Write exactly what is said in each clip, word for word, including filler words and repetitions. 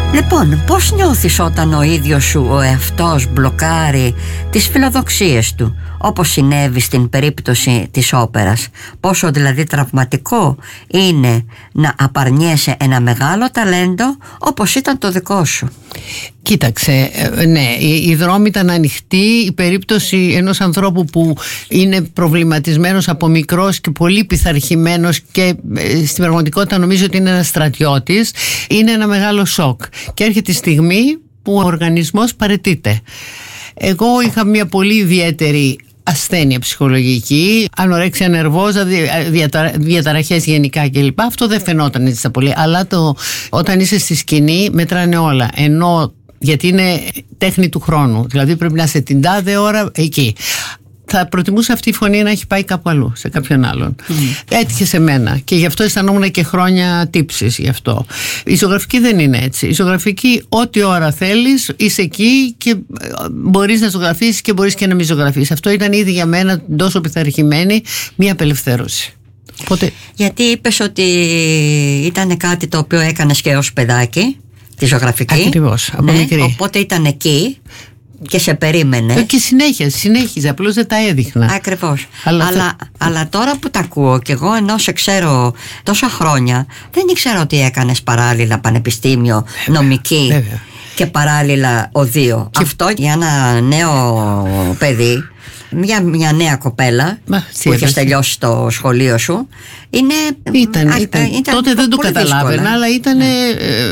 Λοιπόν, πώς νιώθεις όταν ο ίδιος σου ο εαυτός μπλοκάρει τις φιλοδοξίες του, όπως συνέβη στην περίπτωση της όπερας? Πόσο δηλαδή τραυματικό είναι να απαρνιέσαι ένα μεγάλο ταλέντο όπως ήταν το δικό σου? Κοίταξε, ναι, η δρόμη ήταν ανοιχτή. Η περίπτωση ενός ανθρώπου που είναι προβληματισμένος από μικρός και πολύ πειθαρχημένος και στην πραγματικότητα νομίζω ότι είναι ένας στρατιώτης, είναι ένα μεγάλο σοκ και έρχεται η στιγμή που ο οργανισμός παραιτείται. Εγώ είχα μια πολύ ιδιαίτερη ασθένεια ψυχολογική, ανορέξια νερβόζα, διαταρα, διαταραχές γενικά κλπ. Αυτό δεν φαινόταν έτσι στα πολύ, αλλά το, όταν είσαι στη σκηνή μετράνε όλα, ενώ γιατί είναι τέχνη του χρόνου, δηλαδή πρέπει να είσαι την τάδε ώρα εκεί. Θα προτιμούσα αυτή η φωνή να έχει πάει κάπου αλλού, σε κάποιον άλλον. Mm. Έτυχε σε μένα και γι' αυτό αισθανόμουν και χρόνια τύψης γι' αυτό. Η ζωγραφική δεν είναι έτσι. Η ζωγραφική, ό,τι ώρα θέλεις, είσαι εκεί και μπορείς να ζωγραφίσεις και μπορείς και να μην ζωγραφίσεις. Αυτό ήταν ήδη για μένα τόσο πειθαρχημένη μια απελευθέρωση. Οπότε... Γιατί είπες ότι ήταν κάτι το οποίο έκανες και ως παιδάκι, τη ζωγραφική. Ακριβώς, από ναι, μικρή. Οπότε ήταν εκεί και σε περίμενε. Και συνέχεια, συνέχιζε, απλώς δεν τα έδειχνα. Ακριβώς. Αλλά, αλλά, θα... αλλά τώρα που τα ακούω και εγώ, ενώ σε ξέρω τόσα χρόνια, δεν ήξερα ότι έκανες παράλληλα πανεπιστήμιο, βέβαια, νομική, βέβαια, και παράλληλα οδείο. Και... Αυτό για ένα νέο παιδί, μια, μια νέα κοπέλα, Μα, που είχες τελειώσει το σχολείο σου, είναι, ήταν, α, ήταν, ήταν τότε δεν το καταλάβαινα, αλλά ήταν ναι. ε,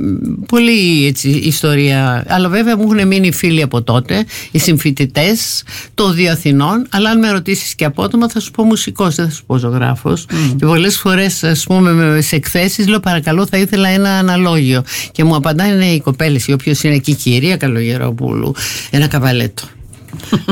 πολύ έτσι ιστορία. Αλλά βέβαια μου έχουν μείνει φίλοι από τότε, οι συμφοιτητές, το Οδείο Αθηνών. Αλλά αν με ρωτήσεις και απότομα θα σου πω μουσικός, δεν θα σου πω ζωγράφος. Mm. Και πολλές φορές, ας πούμε, σε εκθέσεις λέω παρακαλώ, θα ήθελα ένα αναλόγιο. Και μου απαντάνε οι κοπέλες, η όποιος είναι εκεί, η κυρία Καλογερόπουλου, ένα καβαλέτο.